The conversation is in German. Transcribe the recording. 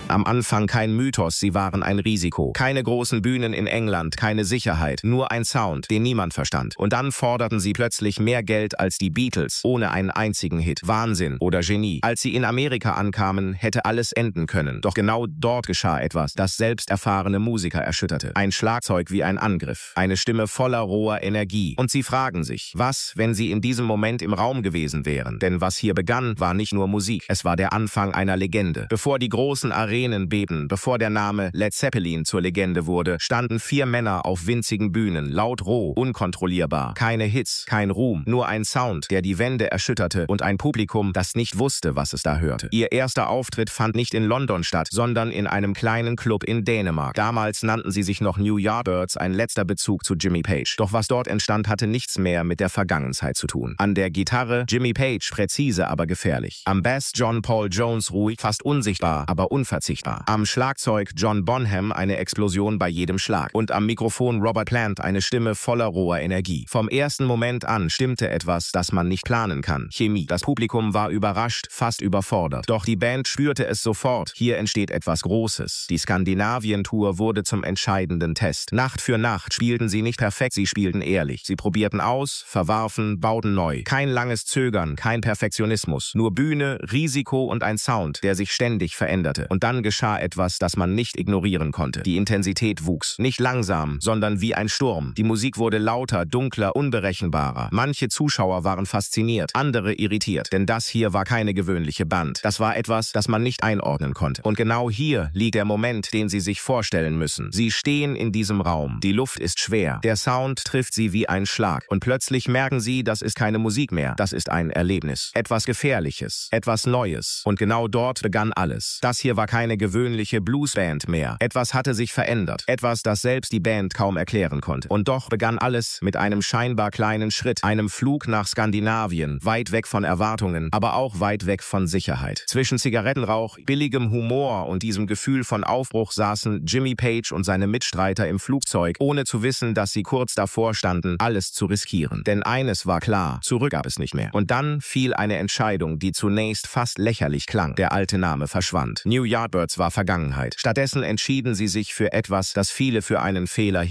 Am Anfang kein Mythos, sie waren ein Risiko. Keine großen Bühnen in England, keine Sicherheit, nur ein Sound, den niemand verstand. Und dann forderten sie plötzlich mehr Geld als die Beatles, ohne einen einzigen Hit. Wahnsinn oder Genie. Als sie in Amerika ankamen, hätte alles enden können. Doch genau dort geschah etwas, das selbst erfahrene Musiker erschütterte. Ein Schlagzeug wie ein Angriff. Eine Stimme voller roher Energie. Und sie fragen sich, was, wenn sie in diesem Moment im Raum gewesen wären? Denn was hier begann, war nicht nur Musik. Es war der Anfang einer Legende. Bevor die großen Arenen bebten, bevor der Name Led Zeppelin zur Legende wurde, standen 4 Männer auf winzigen Bühnen, laut, roh, unkontrollierbar. Keine Hits, kein Ruhm, nur ein Sound, der die Wände erschütterte und ein Publikum, das nicht wusste, was es da hörte. Ihr erster Auftritt fand nicht in London statt, sondern in einem kleinen Club in Dänemark. Damals nannten sie sich noch New Yardbirds, ein letzter Bezug zu Jimmy Page. Doch was dort entstand, hatte nichts mehr mit der Vergangenheit zu tun. An der Gitarre Jimmy Page, präzise, aber gefährlich. Am Bass John Paul Jones, ruhig, fast unsichtbar, aber unverzichtbar. Am Schlagzeug John Bonham, eine Explosion bei jedem Schlag. Und am Mikrofon Robert Plant, eine Stimme voller roher Energie. Vom ersten Moment an stimmte etwas, das man nicht planen kann. Chemie. Das Publikum war überrascht, fast überfordert. Doch die Band spürte es sofort. Hier entsteht etwas Großes. Die Skandinavien-Tour wurde zum entscheidenden Test. Nacht für Nacht spielten sie nicht perfekt, sie spielten ehrlich. Sie probierten aus, verwarfen, bauten neu. Kein langes Zögern, kein Perfektionismus. Nur Bühne, Risiko und ein Sound, der sich ständig veränderte. Und dann geschah etwas, das man nicht ignorieren konnte. Die Intensität wuchs. Nicht langsam, sondern wie ein Sturm. Die Musik wurde lauter, dunkler, unberechenbarer. Manche Zuschauer waren fasziniert, andere irritiert. Denn das hier war keine gewöhnliche Band. Das war etwas, das man nicht einordnen konnte. Und genau hier liegt der Moment, den Sie sich vorstellen müssen. Sie stehen in diesem Raum. Die Luft ist schwer. Der Sound trifft Sie wie ein Schlag. Und plötzlich merken Sie, das ist keine Musik mehr. Das ist ein Erlebnis. Etwas Gefährliches. Etwas Neues. Und genau dort begann alles. Das hier war keine gewöhnliche Bluesband mehr. Etwas hatte sich verändert. Etwas, das selbst die Band kaum erklären konnte. Und doch begann alles mit einem scheinbar kleinen Schritt. Einem Flug nach Skandinavien. Weit weg von Erwartungen, aber auch weit weg von Sicherheit. Zwischen Zigarettenrauch, billigem Humor und diesem Gefühl von Aufbruch saßen Jimmy Page und seine Mitstreiter im Flugzeug, ohne zu wissen, dass sie kurz davor standen, alles zu riskieren. Denn eines war klar, zurück gab es nicht mehr. Und dann fiel eine Entscheidung, die zunächst fast lächerlich klang. Der alte Name verschwand. New Yardbirds war Vergangenheit. Stattdessen entschieden sie sich für etwas, das viele für einen Fehler